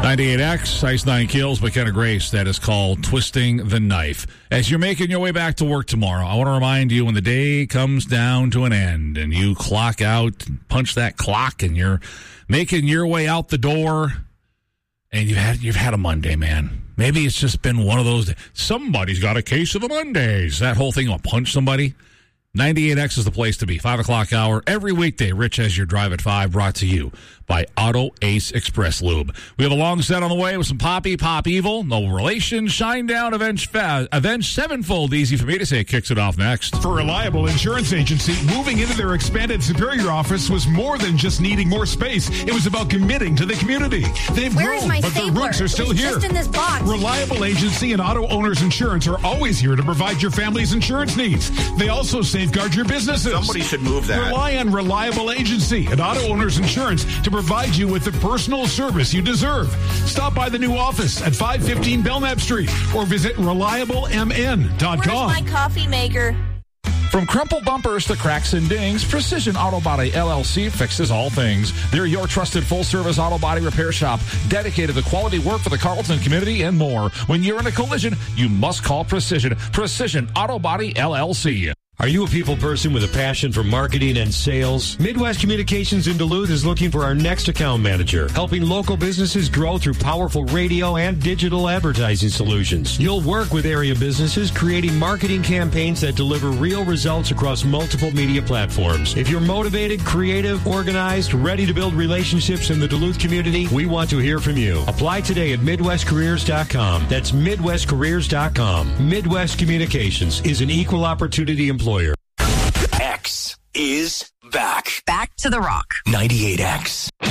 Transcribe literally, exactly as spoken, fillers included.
ninety-eight X, Ice Nine Kills, McKenna Grace. That is called Twisting the Knife. As you're making your way back to work tomorrow, I want to remind you when the day comes down to an end and you clock out, punch that clock, and you're making your way out the door, and you've had, you've had a Monday, man. Maybe it's just been one of those days. Somebody's got a case of the Mondays. That whole thing, I'll punch somebody. ninety-eight X is the place to be. five o'clock hour every weekday. Rich has your Drive at five, brought to you by Auto Ace Express Lube. We have a long set on the way with some Poppy, Pop Evil, No Relation, Shine Down, Avenge, Fa- Avenge Sevenfold. Easy for me to say. It kicks it off next. For Reliable Insurance Agency, moving into their expanded Superior office was more than just needing more space. It was about committing to the community. They've Where is grown, my but their stapler? roots are still It's here. just in this box. Reliable Agency and Auto Owners Insurance are always here to provide your family's insurance needs. They also safeguard your businesses. Somebody should move that. Rely on Reliable Agency and Auto Owners Insurance to provide you with the personal service you deserve. Stop by the new office at five fifteen Belknap Street or visit reliable m n dot com. Where's my coffee maker? From crumpled bumpers to cracks and dings, Precision Auto Body L L C fixes all things. They're your trusted full-service auto body repair shop, dedicated to quality work for the Carlton community and more. When you're in a collision, you must call Precision. Precision Auto Body L L C. Are you a people person with a passion for marketing and sales? Midwest Communications in Duluth is looking for our next account manager, helping local businesses grow through powerful radio and digital advertising solutions. You'll work with area businesses creating marketing campaigns that deliver real results across multiple media platforms. If you're motivated, creative, organized, ready to build relationships in the Duluth community, we want to hear from you. Apply today at midwest careers dot com. That's midwest careers dot com. Midwest Communications is an equal opportunity employer. X is back. Back to the Rock. ninety-eight X.